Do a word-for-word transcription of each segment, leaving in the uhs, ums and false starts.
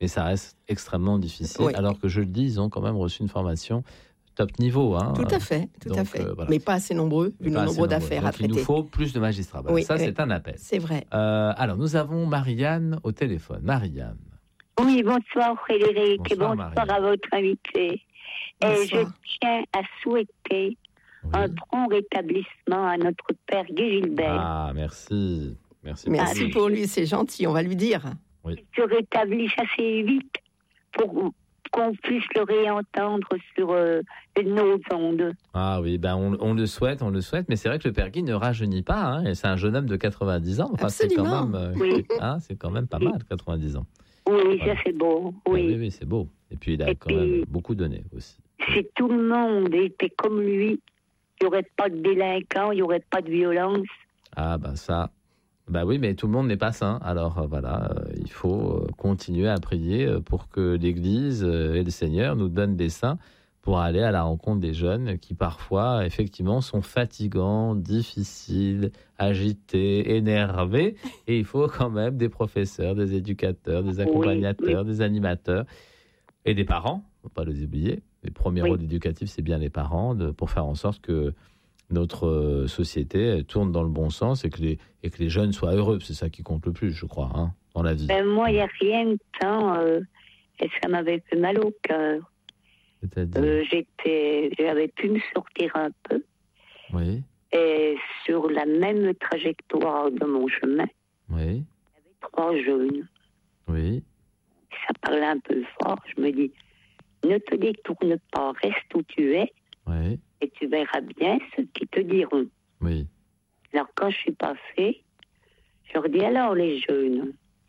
mais ça reste extrêmement difficile, Oui. alors que je le dis, ils ont quand même reçu une formation top niveau. Hein. Tout à fait, tout Donc, à fait. euh, voilà. Mais pas assez nombreux, vu Pas le assez nombre nombreux. d'affaires Donc, à traiter. il nous faut plus de magistrats. Voilà, Oui, ça, oui. c'est un appel. C'est vrai. Euh, alors, nous avons Marianne au téléphone. Marianne. Oui, bonsoir Frédéric, Bonsoir, et bonsoir Marianne. à votre invité. Et je Bonsoir. tiens à souhaiter Oui. un prompt rétablissement à notre père Guy Gilbert. Ah, merci. Merci, Merci pour lui. pour lui, c'est gentil, on va lui dire. Qu'il se rétablisse assez vite pour qu'on puisse le réentendre sur euh, nos ondes. Ah oui, ben on, on le souhaite, on le souhaite, mais c'est vrai que le père Guy ne rajeunit pas. Hein, et c'est un jeune homme de quatre-vingt-dix ans. Enfin, c'est quand Absolument. même, euh, Oui. hein, c'est quand même pas mal, quatre-vingt-dix ans. Oui, Voilà. ça c'est beau. Ah Oui. oui, oui, c'est beau. Et puis il a Et quand puis- même beaucoup donné aussi. Si tout le monde était comme lui, il n'y aurait pas de délinquants, il n'y aurait pas de violence. Ah ben ça, bah oui, mais tout le monde n'est pas saint. Alors euh, voilà, euh, il faut euh, continuer à prier euh, pour que l'Église euh, et le Seigneur nous donnent des saints pour aller à la rencontre des jeunes qui parfois, effectivement, sont fatigants, difficiles, agités, énervés. Et il faut quand même des professeurs, des éducateurs, des accompagnateurs, des animateurs et des parents. Il ne faut pas les oublier. Le premier Oui. rôle éducatif, c'est bien les parents, de, pour faire en sorte que notre euh, société elle, tourne dans le bon sens et que, les, et que les jeunes soient heureux. C'est ça qui compte le plus, je crois, hein, dans la vie. Ben, moi, il n'y a rien de temps, euh, et ça m'avait fait mal au cœur. C'est-à-dire, Euh, j'étais, j'avais pu me sortir un peu, oui, et sur la même trajectoire de mon chemin, oui, trois jeunes. oui, Ça parlait un peu fort. Je me dis, ne te détourne pas, reste où tu es, oui, et tu verras bien ce qu'ils te diront. oui. Alors, quand je suis passée, je leur dis, alors les jeunes,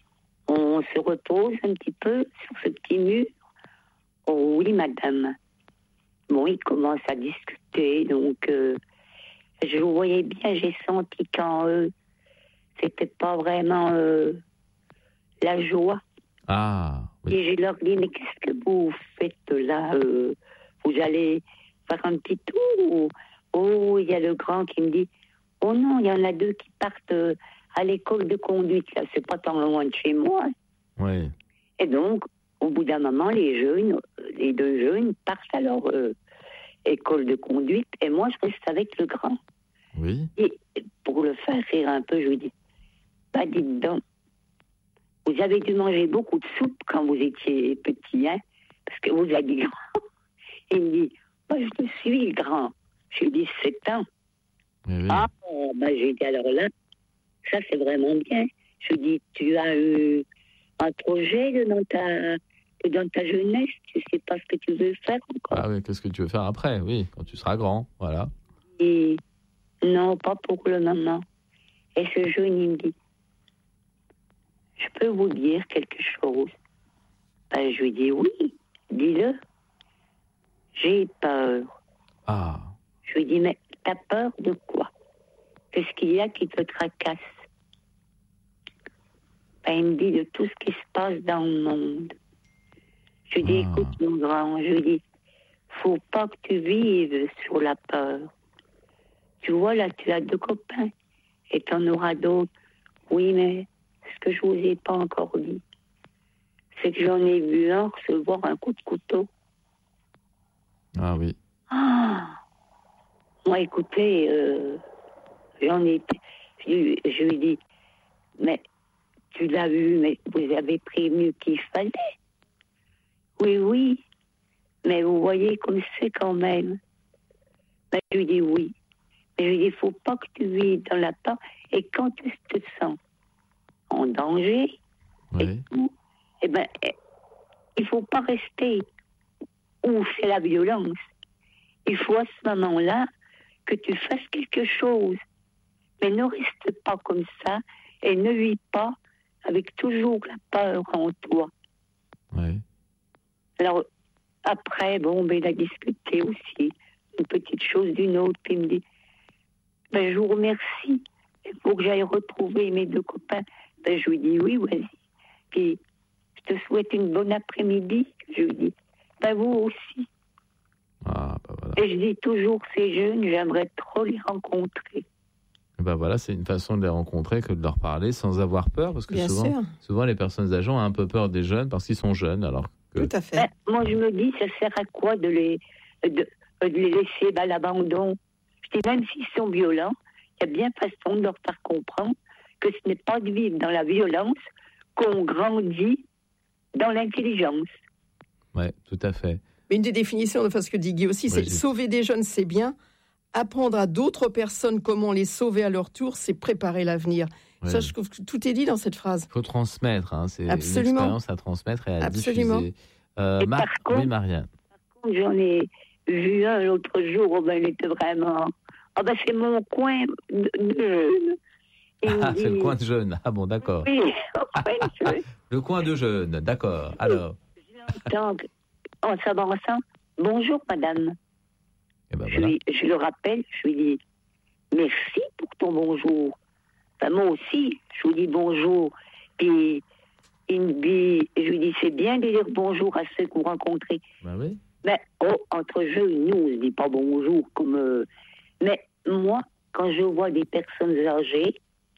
on se repose un petit peu sur ce petit mur. Oh oui, madame. Bon, ils commencent à discuter, donc euh, je voyais bien, j'ai senti qu'en eux, c'était pas vraiment euh, la joie. Ah, oui, Et je leur dis, mais qu'est-ce que vous faites là euh, Vous allez faire un petit tour ou... Oh, il y a le grand qui me dit, oh non, il y en a deux qui partent euh, à l'école de conduite, là, c'est pas tant loin de chez moi. oui, Et donc, au bout d'un moment, les jeunes, les deux jeunes partent à leur euh, école de conduite, et moi, je reste avec le grand. oui. Et pour le faire rire un peu, je lui dis, bah dites donc, vous avez dû manger beaucoup de soupe quand vous étiez petit, hein, parce que vous avez dit grand. Il me dit, bah, je le suis grand. J'ai dit sept ans. oui, oui. Ah, bah, j'ai dit alors là, ça c'est vraiment bien. Je dis, tu as eu un projet de dans ta, de dans ta jeunesse, tu sais pas ce que tu veux faire encore. Ah oui, qu'est-ce que tu veux faire après? Oui, quand tu seras grand, voilà. Et non, pas pour le moment. Et ce jeune, il me dit, je peux vous dire quelque chose? Ben, je lui dis oui, dis-le. J'ai peur. Ah, Je lui dis, mais t'as peur de quoi? Qu'est-ce qu'il y a qui te tracasse? Ben, il me dit de tout ce qui se passe dans le monde. Je lui dis, Ah. écoute, mon grand, je lui dis, faut pas que tu vives sur la peur. Tu vois, là, tu as deux copains et tu en auras d'autres. Oui, mais ce que je vous ai pas encore dit, c'est que j'en ai vu un recevoir un coup de couteau. ah oui. Ah! Moi, écoutez, euh, j'en ai... Je, lui- je lui dis, mais tu l'as vu, mais vous avez prévenu qu'il fallait. Oui, oui, mais vous voyez comme c'est quand même. Ben, je lui dis oui. Mais je lui dis, il ne faut pas que tu vives dans la peur. Et quand tu te sens en danger, Oui, eh ben, eh, il ne faut pas rester où c'est la violence. Il faut à ce moment-là que tu fasses quelque chose. Mais ne reste pas comme ça et ne vis pas avec toujours la peur en toi. oui. Alors, après, bon, ben, il a discuté aussi une petite chose d'une autre, puis il me dit, ben, je vous remercie. Il faut que j'aille retrouver mes deux copains. Ben, je lui dis, oui, vas-y. Puis, je te souhaite une bonne après-midi. Je lui dis, ben, vous aussi. Ah, bah voilà. Et je dis toujours, ces jeunes, j'aimerais trop les rencontrer. Ben voilà, c'est une façon de les rencontrer que de leur parler sans avoir peur, parce que Bien souvent, sûr. souvent les personnes âgées ont un peu peur des jeunes parce qu'ils sont jeunes, alors que... Tout à fait. Ben, moi, je me dis, ça sert à quoi de les, de, de les laisser à l'abandon? Je dis, même s'ils sont violents, il y a bien façon de leur faire comprendre que ce n'est pas de vivre dans la violence qu'on grandit dans l'intelligence. Oui, tout à fait. Mais une des définitions de ce que dit Guy aussi, c'est Brigitte. sauver des jeunes, c'est bien. Apprendre à d'autres personnes comment les sauver à leur tour, c'est préparer l'avenir. Ouais. Ça, je trouve que tout est dit dans cette phrase. Il faut transmettre, hein, c'est Absolument. une expérience à transmettre et à Absolument. diffuser. Euh, Et Mar- par contre- Oui, Marianne. J'en ai vu un l'autre jour, oh ben, il était vraiment... Ah ben, c'est mon coin de, de jeune. Il me Ah, c'est le dit- coin de jeunes. Ah bon, d'accord. Oui, au coin de jeune. Le coin de jeunes, d'accord. Alors, Donc, en s'avançant, bonjour madame. eh ben Je, voilà. lui, je le rappelle, je lui dis merci pour ton bonjour. Enfin, moi aussi, je lui dis bonjour. Puis il me dit, je lui dis c'est bien de dire bonjour à ceux que vous rencontrez. Ben oui. Mais oh, entre jeunes, nous, on ne dit pas bonjour comme. euh, Mais moi, quand je vois des personnes âgées,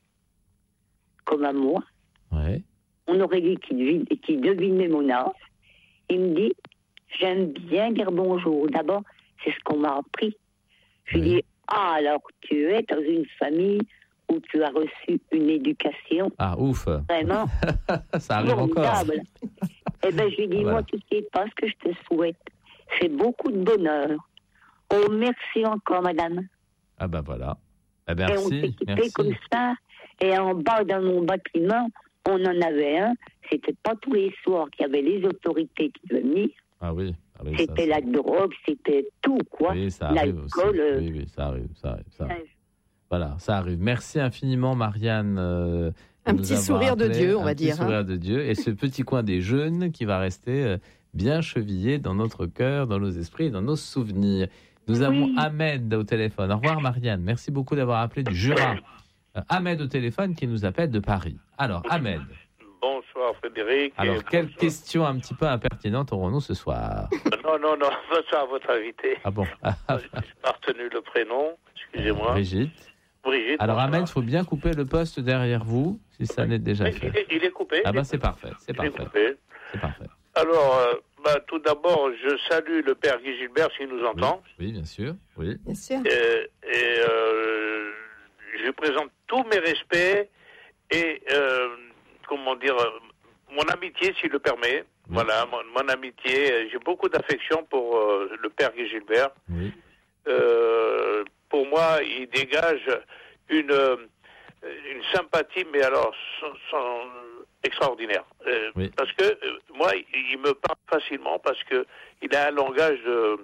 comme à moi, Ouais. on aurait dit qu'ils devin- qu'ils devinaient mon âge. Il me dit, j'aime bien dire bonjour. D'abord, c'est ce qu'on m'a appris. Je lui Oui. dis, ah, alors tu es dans une famille où tu as reçu une éducation Ah, ouf. vraiment Ça arrive encore. formidable. Eh bien, je lui dis, Voilà. moi, tu sais pas ce que je te souhaite. C'est beaucoup de bonheur. Oh, merci encore, madame. Ah ben voilà. Eh ben, Et on merci, s'équipait merci. comme ça. Et en bas, dans mon bâtiment, on en avait un. C'était pas tous les soirs qu'il y avait les autorités qui venaient. Ah oui. Ah oui, ça, C'était ça- la drogue, c'était tout, quoi. Oui, ça arrive aussi. L'alcool. euh, Oui, oui, ça arrive, ça arrive, ça arrive. euh, Voilà, ça arrive. Merci infiniment, Marianne. euh, de Un nous petit avoir sourire de appelé. Dieu, on Un va petit dire, hein. sourire de Dieu. Et ce petit coin des jeunes qui va rester euh, bien chevillé dans notre cœur, dans nos esprits, dans nos souvenirs. Nous Oui. avons Ahmed au téléphone. Au revoir, Marianne. Merci beaucoup d'avoir appelé du Jura. Euh, Ahmed au téléphone qui nous appelle de Paris. Alors, Ahmed. Bonsoir Frédéric. Alors, et quelle bonsoir- question un petit peu impertinente aurons-nous ce soir? Non, non, non, bonsoir à votre invité. Ah bon. Je n'ai pas retenu le prénom, excusez-moi. Brigitte. Brigitte. Alors, bonsoir. Ahmed, il faut bien couper le poste derrière vous, si ça n'est déjà Oui, fait. il, est, il est coupé. Ah il bah est- c'est parfait, c'est il est parfait, coupé. c'est parfait. Alors, euh, bah, tout d'abord, je salue le père Guy Gilbert s'il nous entend. Oui, bien sûr, oui. Bien sûr. Euh, et euh, je lui présente tous mes respects et, euh, comment dire, euh, mon amitié, s'il le permet. Voilà, mon, mon amitié. J'ai beaucoup d'affection pour euh, le père Guy Gilbert. Oui, Euh, pour moi, il dégage une, euh, une sympathie, mais alors sans, sans- extraordinaire. Euh, Oui. Parce que euh, moi, il, il me parle facilement parce que il a un langage de,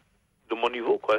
de mon niveau, quoi.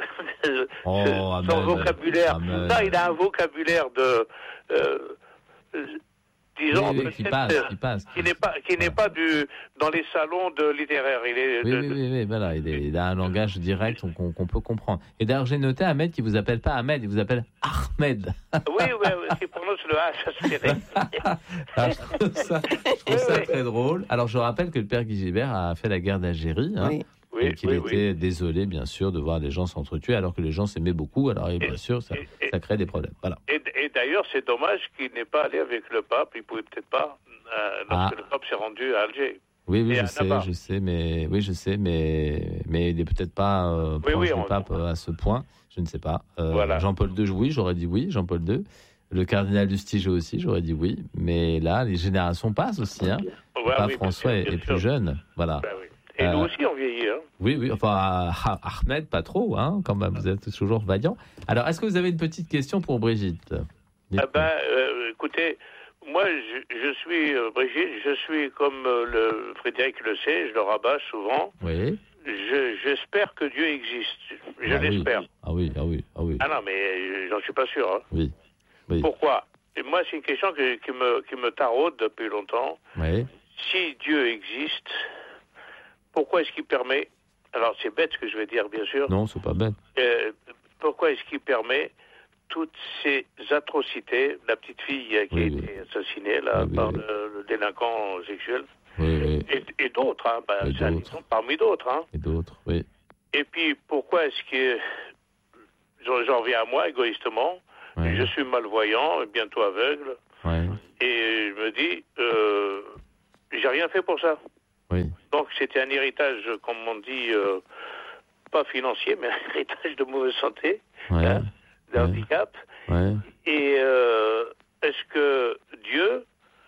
Oh, Son Ahmed, vocabulaire. Ahmed. Non, il a un vocabulaire de, euh, euh, disons, oui, oui, qui peut-être, passe, euh, qui passe. qui n'est pas, qui n'est pas du dans les salons de littéraires. Il est Oui, de- oui, de- oui, oui, voilà, il, est- il a un langage direct qu'on qu'on peut comprendre. Et d'ailleurs, j'ai noté Ahmed qui vous appelle pas Ahmed, il vous appelle Ahmed. Oui, oui, oui, qui prononce le H aspiré. Alors, je trouve ça, je trouve ça très drôle. Alors, je rappelle que le père Guy Gilbert a fait la guerre d'Algérie. Hein, Oui. Oui, et qu'il oui, était oui. désolé, bien sûr, de voir les gens s'entretuer alors que les gens s'aimaient beaucoup. Alors, et bien sûr, ça, et- et- ça crée des problèmes. Voilà. Et, et d'ailleurs, c'est dommage qu'il n'ait pas allé avec le pape. Il pouvait peut-être pas, euh, lorsque Ah. le pape s'est rendu à Alger. Oui, oui, Et je à sais, Navarre. je sais, mais oui, je sais, mais mais il est peut-être pas euh, Oui, proche oui, du on- pape euh, à ce point. Je ne sais pas. Euh, Voilà. Jean-Paul deux, oui, j'aurais dit oui. Jean-Paul deux. Le cardinal Lustiger aussi, j'aurais dit oui. Mais là, les générations passent aussi. Hein. Le Ouais, pape oui, bien François sûr, est, bien est plus sûr. jeune. Voilà. Ben oui. Et nous Euh, aussi, on vieillit. Hein. Oui, oui. Enfin, Ah- Ahmed, pas trop, hein. Quand même, vous êtes toujours vaillant. Alors, est-ce que vous avez une petite question pour Brigitte? Ah Dites-moi. ben, euh, écoutez, moi, je, je suis, euh, Brigitte, je suis comme euh, le Frédéric le sait, je le rabâche souvent. Oui. Je- J'espère que Dieu existe. Je Ah oui. l'espère. Ah oui, ah oui, ah oui. Ah non, mais euh, j'en suis pas sûr. Hein. Oui. Oui. Pourquoi? Et moi, c'est une question que- qui, me, qui me taraude depuis longtemps. Oui. Si Dieu existe, pourquoi est-ce qu'il permet, alors c'est bête ce que je vais dire bien sûr, Non, c'est pas bête. euh, pourquoi est-ce qu'il permet toutes ces atrocités, la petite fille euh, qui Oui, a oui. été assassinée là, Oui, oui, par oui. Le, le délinquant sexuel, Oui, oui. et, et d'autres, hein, ben, Et c'est un d'autres. exemple parmi d'autres. Hein. Et d'autres, oui. Et puis pourquoi est-ce que, j'en j'en reviens à moi égoïstement, Oui. Ouais. Je suis malvoyant, bientôt aveugle. Ouais. Et je me dis, euh, j'ai rien fait pour ça. Oui. Donc c'était un héritage, comme on dit, euh, pas financier, mais un héritage de mauvaise santé, Ouais. hein, de Ouais. handicap. Ouais. Et euh, est-ce que Dieu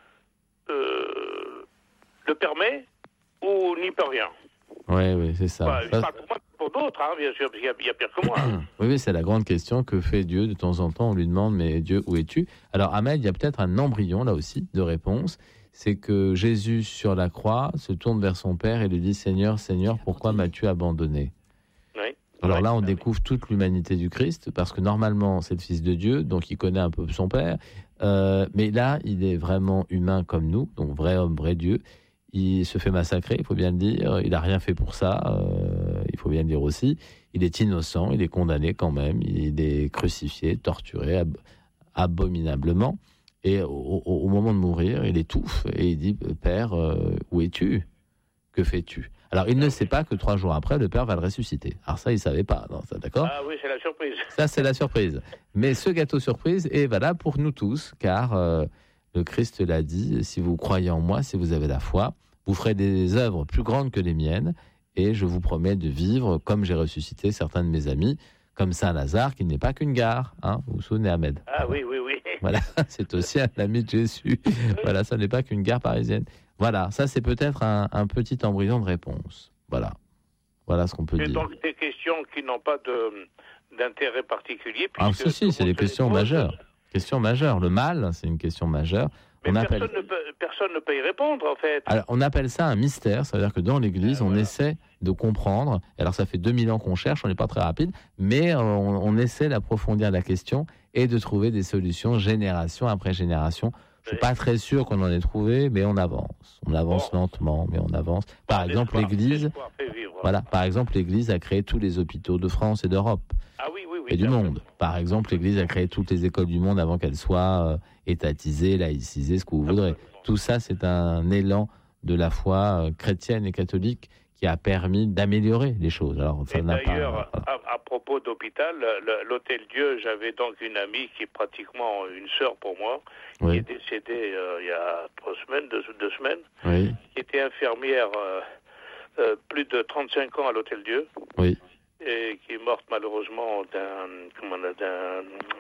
euh, le permet ou n'y peut rien? Oui, oui, c'est ça. Bah, je Ça- parle pour moi, pour d'autres, hein, bien sûr, parce qu'il y a, il y a pire que moi. hein. Oui, oui, c'est la grande question. Que fait Dieu? De temps en temps, on lui demande, mais Dieu, où es-tu? Alors, Ahmed, il y a peut-être un embryon, là aussi, de réponse. C'est que Jésus, sur la croix, se tourne vers son Père et lui dit, Seigneur, Seigneur, pourquoi m'as-tu abandonné? Oui. Alors Oui. là, on Ah oui. découvre toute l'humanité du Christ, parce que normalement, c'est le Fils de Dieu, donc il connaît un peu son Père. Euh, mais là, il est vraiment humain comme nous, donc vrai homme, vrai Dieu. Il se fait massacrer, il faut bien le dire. Il n'a rien fait pour ça, euh, il faut bien le dire aussi. Il est innocent, il est condamné quand même. Il est crucifié, torturé ab- abominablement. Et au, au- au moment de mourir, il étouffe et il dit « Père, euh, où es-tu? Que fais-tu » Alors, il ne sait pas que trois jours après, le Père va le ressusciter. Alors ça, il ne savait pas, non, ça, d'accord? Ah oui, c'est la surprise. Ça, c'est la surprise. Mais ce gâteau surprise est valable pour nous tous, car euh, le Christ l'a dit, si vous croyez en moi, si vous avez la foi, vous ferez des œuvres plus grandes que les miennes, et je vous promets de vivre comme j'ai ressuscité certains de mes amis, comme Saint Lazare, qui n'est pas qu'une gare. Hein, vous vous souvenez, Ahmed? Ah oui, oui, oui. Voilà, c'est aussi un ami de Jésus. Voilà, ça n'est pas qu'une gare parisienne. Voilà, ça c'est peut-être un, un petit embryon de réponse. Voilà, voilà ce qu'on peut C'est dire. donc des questions qui n'ont pas de, d'intérêt particulier. Ah, puisque si, tout le si, c'est monde des se les questions pose. majeures. Question majeure. Le mal, c'est une question majeure. Mais On personne, appelle... ne peut, personne ne peut y répondre, en fait. Alors, on appelle ça un mystère, ça veut dire que dans l'Église, Ah, on voilà. essaie de comprendre. Alors, ça fait deux mille ans qu'on cherche, on n'est pas très rapide, mais euh, on, on essaie d'approfondir la question et de trouver des solutions génération après génération. Je suis Oui. pas très sûr qu'on en ait trouvé, mais on avance. On avance Bon. lentement, mais on avance. Par Bon, exemple, l'espoir- l'Église, l'espoir fait vivre. voilà, par exemple, l'Église a créé tous les hôpitaux de France et d'Europe. Ah oui, oui, oui. Et du d'accord. monde. Par exemple, l'Église a créé toutes les écoles du monde avant qu'elles soient euh, étatisées, laïcisées, ce que vous voudrez. Absolument. Tout ça, c'est un élan de la foi euh, chrétienne et catholique qui a permis d'améliorer les choses. Alors, ça Et n'a d'ailleurs, pas... voilà. à, à propos d'hôpital, le- l'Hôtel Dieu, j'avais donc une amie qui est pratiquement une sœur pour moi, qui Oui, est décédée euh, il y a trois semaines, deux, deux semaines, oui, qui était infirmière euh, euh, plus de trente-cinq ans à l'Hôtel Dieu, oui, et qui est morte malheureusement d'un, comment on a, d'un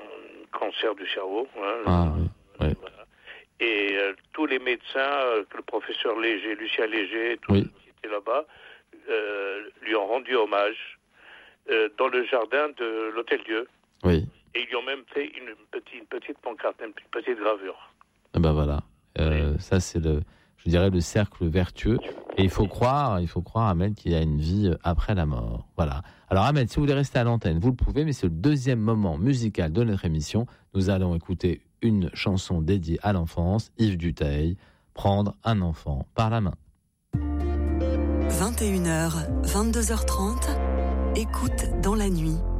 cancer du cerveau. hein. ah, oui, oui, Et euh, tous les médecins, euh, le professeur Léger, Lucien Léger, tous Oui. ceux qui étaient là-bas, euh, lui ont rendu hommage euh, dans le jardin de l'Hôtel Dieu. oui. Et ils lui ont même fait une petite, une petite pancarte, une petite gravure. Eh ben voilà. Euh, ça, c'est le, je dirais, le cercle vertueux. Et il faut croire, il faut croire, Ahmed, qu'il y a une vie après la mort. Voilà. Alors, Ahmed, si vous voulez rester à l'antenne, vous le pouvez, mais c'est le deuxième moment musical de notre émission. Nous allons écouter une chanson dédiée à l'enfance, Yves Duteil, Prendre un enfant par la main. vingt et une heures, vingt-deux heures trente, écoute dans la nuit.